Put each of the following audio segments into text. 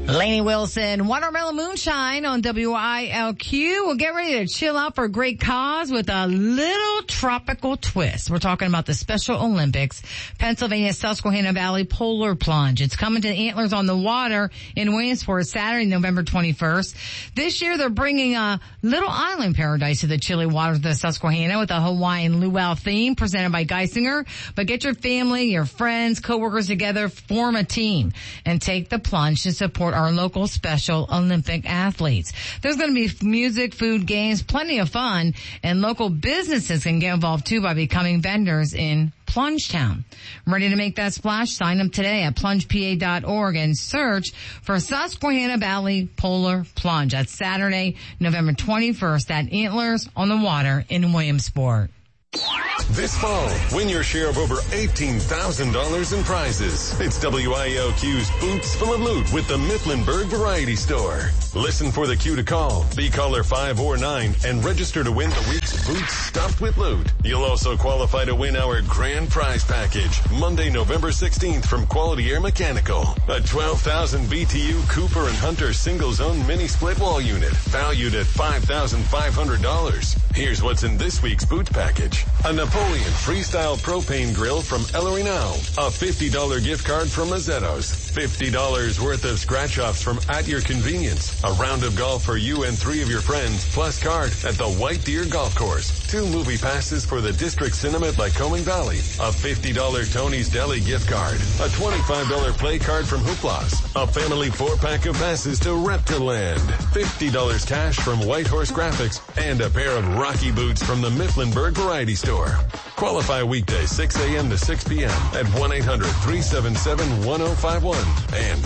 Lainey Wilson, Watermelon Moonshine on WILQ. We'll get ready to chill out for a great cause with a little tropical twist. We're talking about the Special Olympics, Pennsylvania Susquehanna Valley Polar Plunge. It's coming to Antlers on the Water in Williamsport Saturday, November 21st. This year they're bringing a little island paradise to the chilly waters of the Susquehanna with a Hawaiian luau theme presented by Geisinger. But get your family, your friends, coworkers together, form a team, and take the plunge to support our local Special Olympic athletes. There's going to be music, food, games, plenty of fun, and local businesses can get involved too by becoming vendors in Plunge Town. Ready to make that splash? Sign up today at plungepa.org and search for Susquehanna Valley Polar Plunge. That's Saturday, November 21st at Antlers on the Water in Williamsport. This fall, win your share of over $18,000 in prizes. It's WILQ's Boots Full of Loot with the Mifflinburg Variety Store. Listen for the cue to call. Be caller 5 or 9 and register to win the week's Boots Stuffed with Loot. You'll also qualify to win our grand prize package Monday, November 16th from Quality Air Mechanical. A 12,000 BTU Cooper and Hunter single-zone mini-split wall unit valued at $5,500. Here's what's in this week's Boots package. A Napoleon Freestyle Propane Grill from El Reno. A $50 gift card from Mazzetto's. $50 worth of scratch-offs from At Your Convenience. A round of golf for you and 3 of your friends, plus card at the White Deer Golf Course. 2 movie passes for the District Cinema at Lycoming Valley. A $50 Tony's Deli gift card. A $25 play card from Hooplas. A family 4-pack of passes to Reptiland. $50 cash from White Horse Graphics. And a pair of Rocky boots from the Mifflinburg Variety Store. Qualify weekdays 6 a.m. to 6 p.m. at 1-800-377-1051 and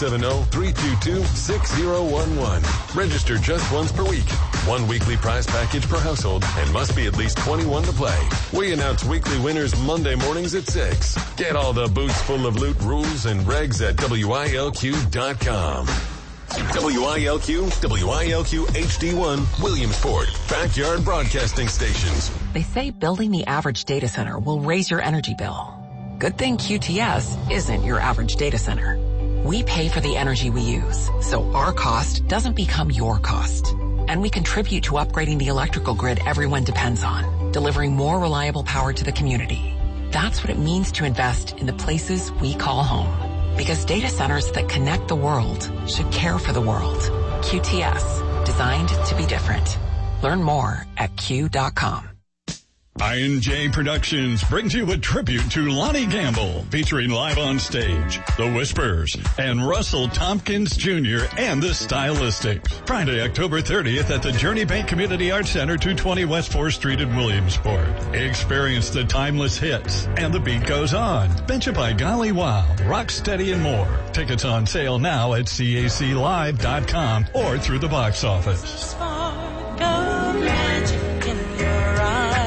570-322-6011. Register just once per week. 1 weekly prize package per household and must be at least 21 to play. We announce weekly winners Monday mornings at 6. Get all the Boots Full of Loot rules and regs at WILQ.com. WILQ, WILQ HD1, Williamsport, Backyard Broadcasting Stations. They say building the average data center will raise your energy bill. Good thing QTS isn't your average data center. We pay for the energy we use, so our cost doesn't become your cost. And we contribute to upgrading the electrical grid everyone depends on, delivering more reliable power to the community. That's what it means to invest in the places we call home. Because data centers that connect the world should care for the world. QTS, designed to be different. Learn more at Q.com. I&J Productions brings you a tribute to Lonnie Gamble, featuring live on stage, The Whispers, and Russell Tompkins Jr. and the Stylistics. Friday, October 30th at the Journey Bank Community Arts Center, 220 West 4th Street in Williamsport. Experience the timeless hits, and the beat goes on. Bench It by Golly Wild, Rocksteady, and more. Tickets on sale now at CACLive.com or through the box office. Spark of magic in your eyes.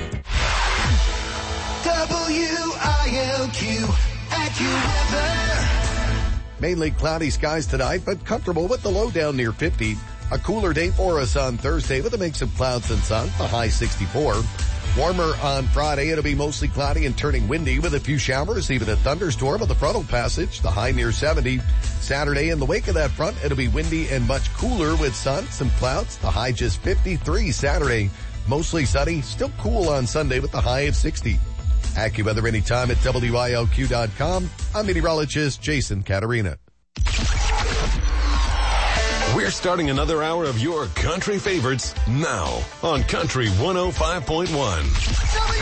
WILQ AccuWeather. Mainly cloudy skies tonight, but comfortable with the low down near 50. A cooler day for us on Thursday with a mix of clouds and sun, the high 64. Warmer on Friday, it'll be mostly cloudy and turning windy with a few showers, even a thunderstorm with the frontal passage, the high near 70. Saturday, in the wake of that front, it'll be windy and much cooler with sun, some clouds, the high just 53 Saturday. Mostly sunny, still cool on Sunday with the high of 60. AccuWeather anytime at WILQ.com. I'm meteorologist Jason Caterina. We're starting another hour of your country favorites now on Country 105.1.